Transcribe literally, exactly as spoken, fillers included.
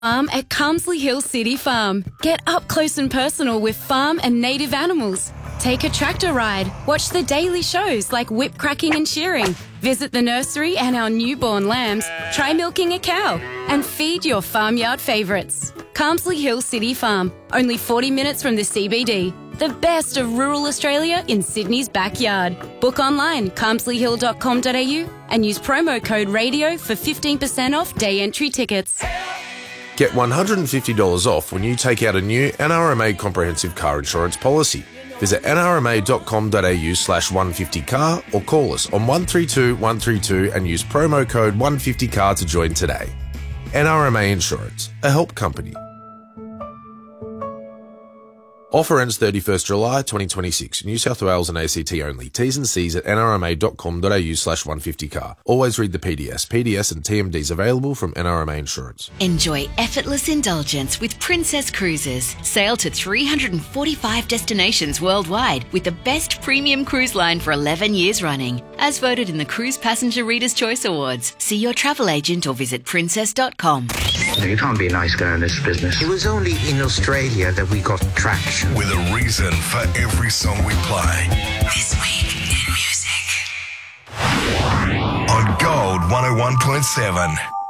Farm at Carmsley Hill City Farm. Get up close and personal with farm and native animals. Take a tractor ride. Watch the daily shows like whip cracking and shearing. Visit the nursery and our newborn lambs. Try milking a cow and feed your farmyard favourites. Carmsley Hill City Farm, only forty minutes from the C B D. The best of rural Australia in Sydney's backyard. Book online, carmsley hill dot com dot a u and use promo code RADIO for fifteen percent off day entry tickets. Get one hundred fifty dollars off when you take out a new N R M A comprehensive car insurance policy. Visit n r m a dot com dot a u slash one fifty car or call us on one three two one three two and use promo code one fifty car to join today. N R M A Insurance, a help company. Offer ends thirty-first July twenty twenty-six. New South Wales and A C T only. T's and C's at n r m a dot com dot a u slash one fifty car. Always read the P D S. P D S and T M Ds available from N R M A Insurance. Enjoy effortless indulgence with Princess Cruises. Sail to three hundred forty-five destinations worldwide with the best premium cruise line for eleven years running. As voted in the Cruise Passenger Reader's Choice Awards. See your travel agent or visit princess dot com. You can't be a nice guy in this business. It was only in Australia that we got traction. With a reason for every song we play. This week in music. On Gold one oh one point seven.